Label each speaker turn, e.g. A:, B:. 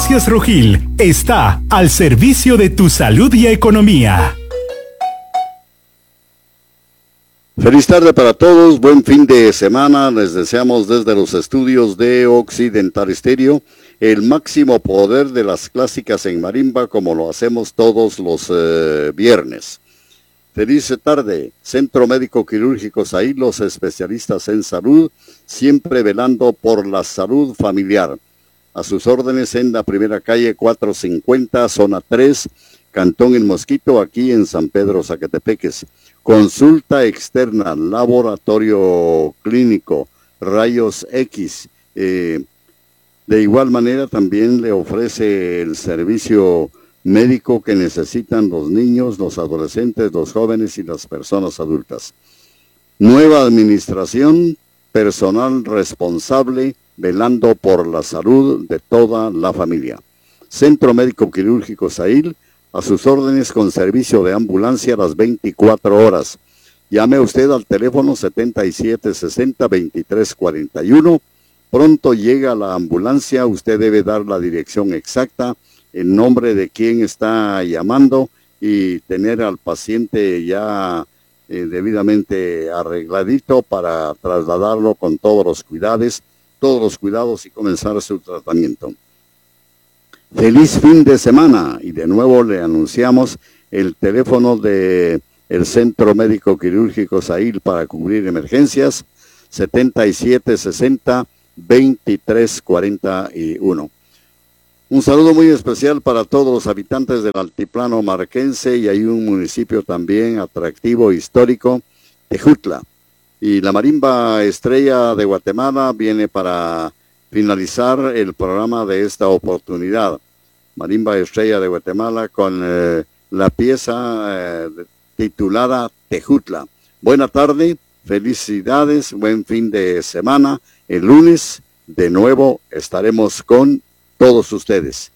A: Farmacias Rojil está al servicio de tu salud y economía.
B: Feliz tarde para todos, buen fin de semana. Les deseamos desde los estudios de Occidental Estéreo el máximo poder de las clásicas en marimba, como lo hacemos todos los viernes. Feliz tarde, Centro Médico Quirúrgico Zahil, los especialistas en salud, siempre velando por la salud familiar. A sus órdenes en la primera calle 450, zona 3, Cantón El Mosquito, aquí en San Pedro Zacatepeques. Consulta externa, laboratorio clínico, rayos X. De igual manera también le ofrece el servicio médico que necesitan los niños, los adolescentes, los jóvenes y las personas adultas. Nueva administración, personal responsable, velando por la salud de toda la familia. Centro Médico Quirúrgico Zahil, a sus órdenes con servicio de ambulancia a las 24 horas. Llame usted al teléfono 7760-2341. Pronto llega la ambulancia, usted debe dar la dirección exacta, el nombre de quien está llamando y tener al paciente ya debidamente arregladito para trasladarlo con todos los cuidados y comenzar su tratamiento. Feliz fin de semana y de nuevo le anunciamos el teléfono de el Centro Médico Quirúrgico Zahil para cubrir emergencias 7760-2341. Un saludo muy especial para todos los habitantes del altiplano marquense, y hay un municipio también atractivo, histórico, Tejutla. Y la Marimba Estrella de Guatemala viene para finalizar el programa de esta oportunidad. Marimba Estrella de Guatemala con la pieza titulada Tejutla. Buena tarde, felicidades, buen fin de semana. El lunes de nuevo estaremos con todos ustedes.